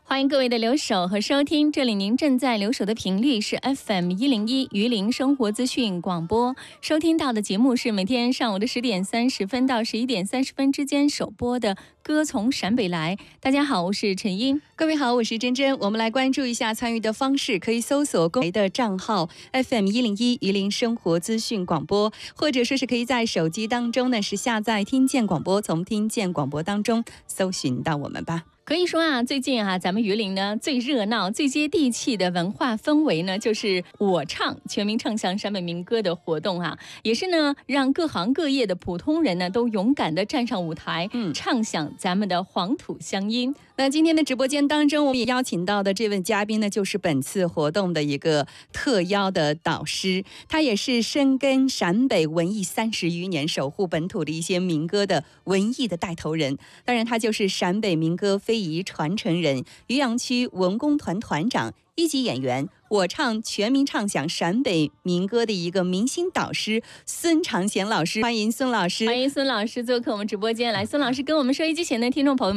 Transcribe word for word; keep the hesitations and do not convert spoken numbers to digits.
欢迎各位的留守和收听，这里您正在留守的频率是 F M 一零一榆林生活资讯广播，收听到的节目是每天上午的十点三十分到十一点三十分之间首播的《歌从陕北来》。大家好，我是陈英。 各位好，我是珍珍。我们来关注一下参与的方式，可以搜索公媒的账号 F M 一零一榆林生活资讯广播，或者说是可以在手机当中呢是下载听见广播，从听见广播当中搜寻到我们吧。 可以说啊，最近啊，咱们榆林呢最热闹、最接地气的文化氛围呢，就是我唱全民唱响陕北民歌的活动啊，也是呢让各行各业的普通人呢都勇敢地站上舞台，嗯，唱响咱们的黄土乡音。 那今天的直播间当中，我们也邀请到的这位嘉宾呢，就是本次活动的一个特邀的导师，他也是深耕陕北文艺三十余年，守护本土的一些民歌的文艺的带头人。当然，他就是陕北民歌非遗传承人，渔阳区文工团团长，一级演员，我唱全民唱响陕北民歌的一个明星导师孙长贤老师。欢迎孙老师。 欢迎孙老师做客我们直播间来。孙老师跟我们收音机前的听众朋友们